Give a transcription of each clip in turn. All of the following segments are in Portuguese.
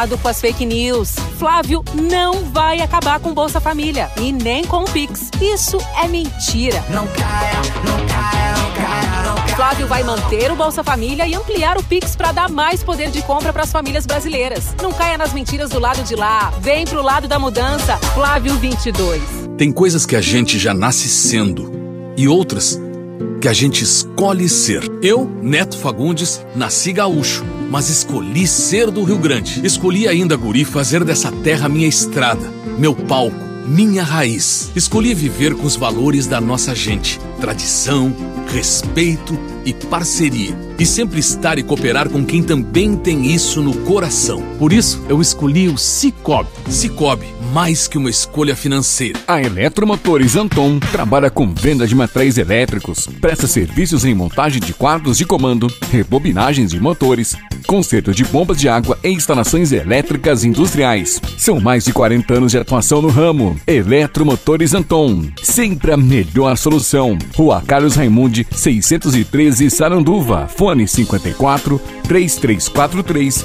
Cuidado com as fake news. Flávio não vai acabar com Bolsa Família e nem com o Pix. Isso é mentira. Não caia, não caia, não caia, não caia. Flávio vai manter o Bolsa Família e ampliar o Pix para dar mais poder de compra para as famílias brasileiras. Não caia nas mentiras do lado de lá. Vem pro lado da mudança. Flávio 22. Tem coisas que a gente já nasce sendo e outras que a gente escolhe ser. Eu, Neto Fagundes, nasci gaúcho, mas escolhi ser do Rio Grande. Escolhi ainda, guri, fazer dessa terra minha estrada, meu palco, minha raiz. Escolhi viver com os valores da nossa gente, tradição, respeito e parceria. E sempre estar e cooperar com quem também tem isso no coração. Por isso, eu escolhi o Cicobi. Cicobi, mais que uma escolha financeira. A Eletromotores Anton trabalha com venda de materiais elétricos, presta serviços em montagem de quadros de comando, rebobinagens de motores, conserto de bombas de água e instalações elétricas industriais. São mais de 40 anos de atuação no ramo. Eletromotores Anton, sempre a melhor solução. Rua Carlos Raimundi, 613, Saranduva. Fone 54 3343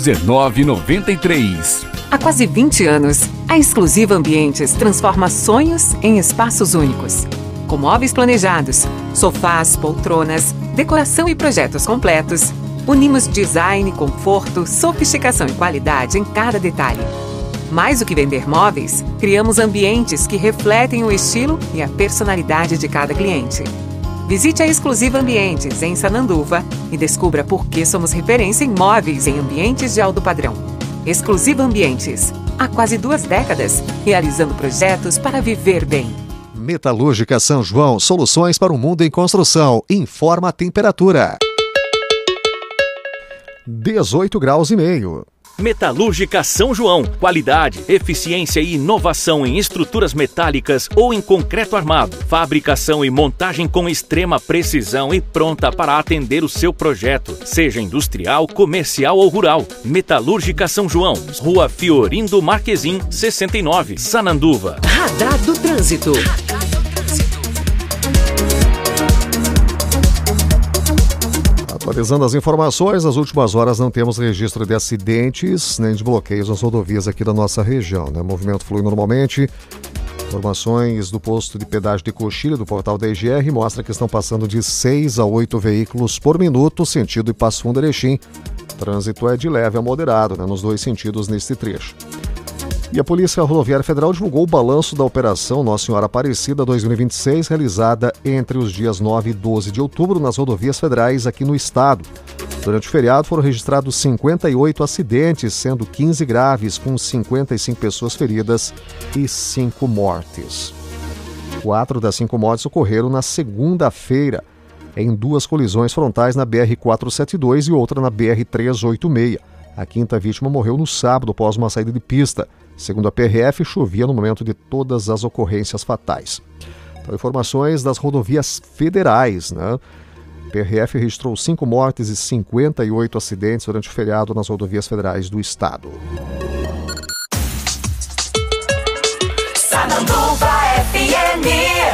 1993. Há quase 20 anos, a Exclusiva Ambientes transforma sonhos em espaços únicos. Com móveis planejados, sofás, poltronas, decoração e projetos completos, unimos design, conforto, sofisticação e qualidade em cada detalhe. Mais do que vender móveis, criamos ambientes que refletem o estilo e a personalidade de cada cliente. Visite a Exclusiva Ambientes em Sananduva e descubra por que somos referência em móveis em ambientes de alto padrão. Exclusiva Ambientes, há quase 2 décadas, realizando projetos para viver bem. Metalúrgica São João, soluções para o mundo em construção. Informa a temperatura. 18 graus e meio. Metalúrgica São João. Qualidade, eficiência e inovação em estruturas metálicas ou em concreto armado. Fabricação e montagem com extrema precisão e pronta para atender o seu projeto, seja industrial, comercial ou rural. Metalúrgica São João. Rua Fiorindo Marquezim, 69, Sananduva. Radar do Trânsito. Atualizando as informações, nas últimas horas não temos registro de acidentes nem de bloqueios nas rodovias aqui da nossa região. O movimento flui normalmente. Informações do posto de pedágio de Coxilha, do portal da EGR, mostra que estão passando de 6 a 8 veículos por minuto, sentido Passo Fundo Erechim. O trânsito é de leve a moderado, nos 2 sentidos neste trecho. E a Polícia Rodoviária Federal divulgou o balanço da Operação Nossa Senhora Aparecida 2026, realizada entre os dias 9 e 12 de outubro nas rodovias federais aqui no estado. Durante o feriado foram registrados 58 acidentes, sendo 15 graves, com 55 pessoas feridas e 5 mortes. 4 das 5 mortes ocorreram na segunda-feira, em 2 colisões frontais na BR-472 e outra na BR-386. A 5ª vítima morreu no sábado após uma saída de pista. Segundo a PRF, chovia no momento de todas as ocorrências fatais. Então, informações das rodovias federais, A PRF registrou 5 mortes e 58 acidentes durante o feriado nas rodovias federais do estado. Sananduva FM.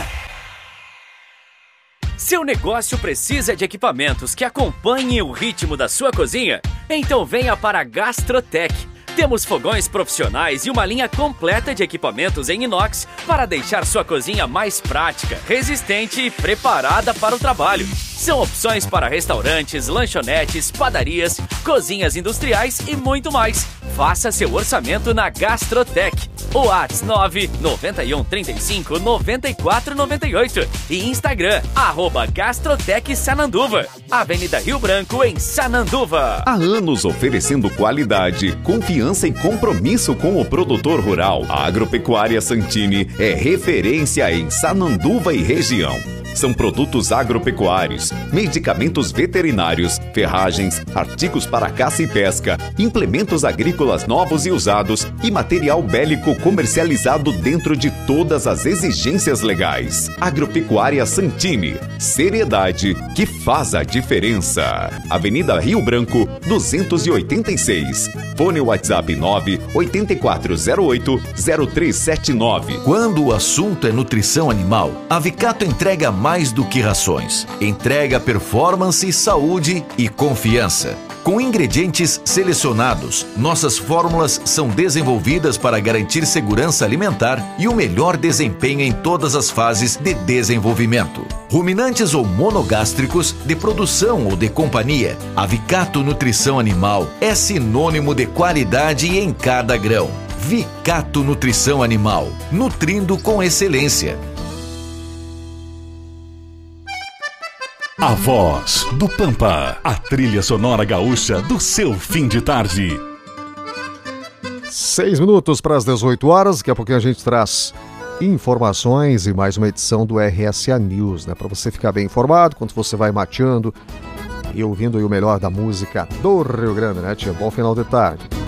Seu negócio precisa de equipamentos que acompanhem o ritmo da sua cozinha? Então venha para a Gastrotech. Temos fogões profissionais e uma linha completa de equipamentos em inox para deixar sua cozinha mais prática, resistente e preparada para o trabalho. São opções para restaurantes, lanchonetes, padarias, cozinhas industriais e muito mais. Faça seu orçamento na Gastrotech. O WhatsApp 991 35 94 98 e Instagram @Gastrotech Sananduva, Avenida Rio Branco em Sananduva. Há anos oferecendo qualidade, confiança e compromisso com o produtor rural. A Agropecuária Santini é referência em Sananduva e região. São produtos agropecuários, medicamentos veterinários, ferragens, artigos para caça e pesca, implementos agrícolas novos e usados e material bélico comercializado dentro de todas as exigências legais. Agropecuária Santini, seriedade que faz a diferença. Avenida Rio Branco, 286. Fone WhatsApp 98408-0379. Quando o assunto é nutrição animal, a Vicato entrega mais do que rações. Entrega performance, saúde e confiança. Com ingredientes selecionados, nossas fórmulas são desenvolvidas para garantir segurança alimentar e o melhor desempenho em todas as fases de desenvolvimento. Ruminantes ou monogástricos, de produção ou de companhia, a Vicato Nutrição Animal é sinônimo de qualidade em cada grão. Vicato Nutrição Animal, nutrindo com excelência. A Voz do Pampa, a trilha sonora gaúcha do seu fim de tarde. 6 minutos para as 18 horas, daqui a pouquinho a gente traz informações e mais uma edição do RSA News, né? Para você ficar bem informado, quando você vai mateando e ouvindo aí o melhor da música do Rio Grande, né, tia? Bom final de tarde.